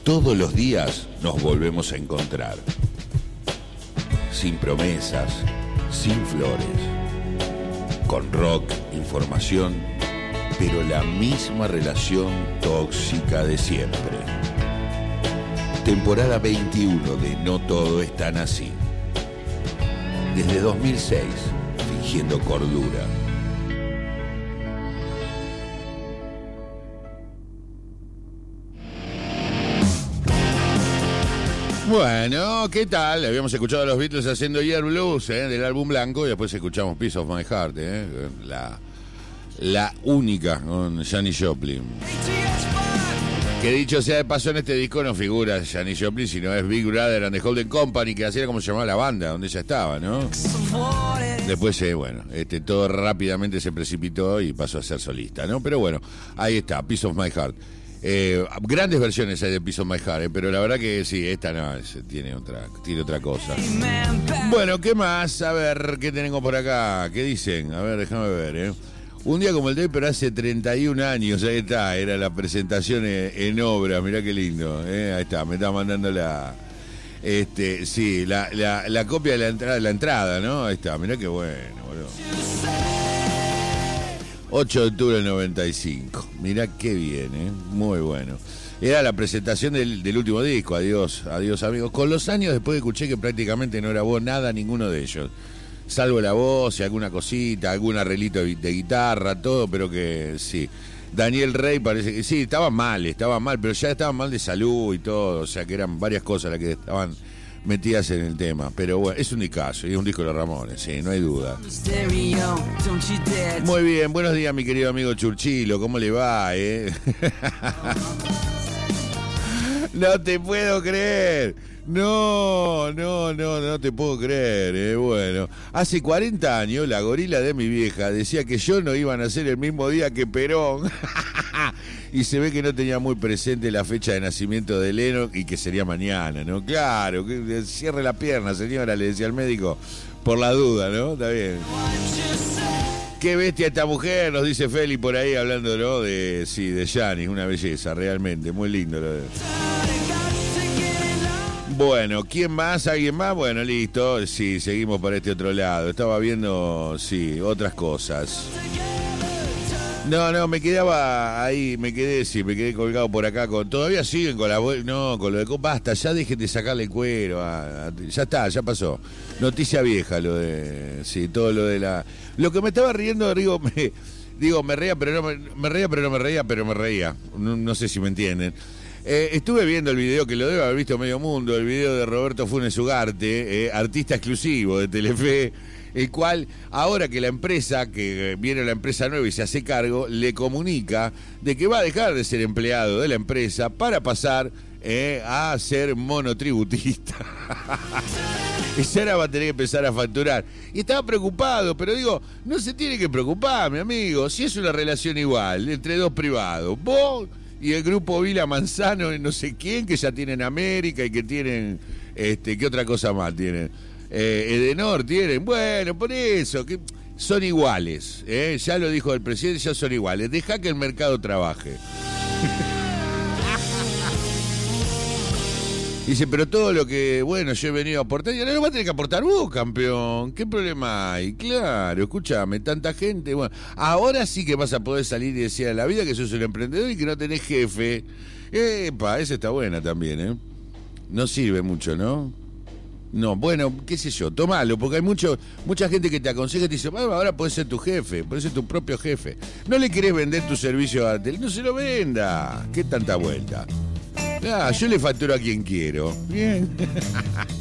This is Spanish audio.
Todos los días nos volvemos a encontrar. Sin promesas, sin flores. Con rock, información, pero la misma relación tóxica de siempre. Temporada 21 de No Todo es Tan Así. Desde 2006, fingiendo cordura. Bueno, ¿qué tal? Habíamos escuchado a los Beatles haciendo Year Blues, del álbum blanco, y después escuchamos Piece of My Heart, la única con Janis Joplin. Que dicho sea de paso, en este disco no figura Janis Joplin, sino es Big Brother and the Holding Company, que así era como se llamaba la banda, donde ella estaba, ¿no? Después, todo rápidamente se precipitó y pasó a ser solista, ¿no? Pero bueno, ahí está, Piece of My Heart. Grandes versiones hay de Piece of My Heart, pero la verdad que sí, esta no, tiene otra cosa. Bueno, ¿qué más? A ver, ¿qué tenemos por acá? ¿Qué dicen? A ver, déjame ver, Un día como el de hoy, pero hace 31 años, ahí está, era la presentación en obra, mirá qué lindo, ahí está, me está mandando la copia de la entrada, ¿no? Ahí está, mirá qué bueno, boludo. 8 de octubre del 95. Mirá qué bien, muy bueno. Era la presentación del último disco, Adiós amigos. Con los años después escuché que prácticamente no grabó nada ninguno de ellos. Salvo la voz y alguna cosita, algún arreglito de guitarra, todo, pero que sí. Daniel Rey parece que sí, estaba mal, pero ya estaba mal de salud y todo, o sea que eran varias cosas las que estaban metidas en el tema, pero bueno, es un discazo y es un disco de los Ramones, sí, no hay duda. Muy bien, buenos días mi querido amigo Churchilo, ¿cómo le va, No te puedo creer. No te puedo creer, Bueno, hace 40 años la gorila de mi vieja decía que yo no iba a nacer el mismo día que Perón. Y se ve que no tenía muy presente la fecha de nacimiento de Lennon y que sería mañana, ¿no? Claro, que cierre la pierna, señora, le decía al médico, por la duda, ¿no? Está bien. Qué bestia esta mujer, nos dice Feli por ahí hablando, ¿no? De Janis, una belleza, realmente, muy lindo lo de... Bueno, ¿quién más? ¿Alguien más? Bueno, listo. Sí, seguimos por este otro lado. Estaba viendo, otras cosas. No, me quedaba ahí, me quedé colgado por acá con... Todavía siguen con la... No, con lo de... Basta, ya dejen de sacarle el cuero. Ya está, ya pasó. Noticia vieja, lo de... Sí, todo lo de la... Lo que me estaba riendo, me reía, pero no me reía. No sé si me entienden. Estuve viendo el video, que lo debe haber visto medio mundo, el video de Roberto Funes Ugarte, artista exclusivo de Telefe, el cual, ahora que la empresa, que viene la empresa nueva y se hace cargo, le comunica de que va a dejar de ser empleado de la empresa para pasar a ser monotributista. Y ahora va a tener que empezar a facturar. Y estaba preocupado, pero digo, no se tiene que preocupar, mi amigo, si es una relación igual, entre dos privados, vos y el grupo Vila Manzano y no sé quién, que ya tienen América y que tienen, ¿qué otra cosa más tienen? Edenor tienen, bueno, por eso, que son iguales, ya lo dijo el presidente, ya son iguales, deja que el mercado trabaje. Dice, pero todo lo que, yo he venido a aportar, ya no lo vas a tener que aportar vos, campeón. ¿Qué problema hay? Claro, escúchame, tanta gente. Bueno, ahora sí que vas a poder salir y decir a la vida que sos un emprendedor y que no tenés jefe. Esa está buena también, No sirve mucho, ¿no? No, bueno, qué sé yo, tómalo, porque hay mucha gente que te aconseja y te dice, ahora podés ser tu jefe, podés ser tu propio jefe. No le querés vender tu servicio a tele, no se lo venda. ¿Qué tanta vuelta? Yo le facturo a quien quiero. Bien.